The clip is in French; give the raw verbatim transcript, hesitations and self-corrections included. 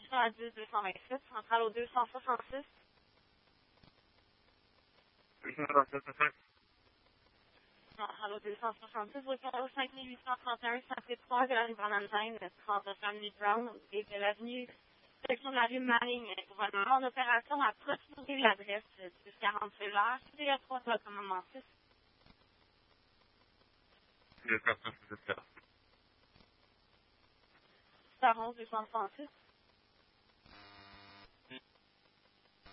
mission à dix deux cent vingt-sept, centrale au deux cent soixante-six. deux cent soixante-six. Centrale au deux cent soixante-six, au cinq huit trente et un, Saint-Pétrois, de la rue Valentine, trente Family Brown, et de l'avenue, section de la rue Manning, gouvernement en opération à proximité de l'adresse du quarante cellulaire, C D trois de commandement six. deux cent soixante-six. Star onze deux cent soixante-six.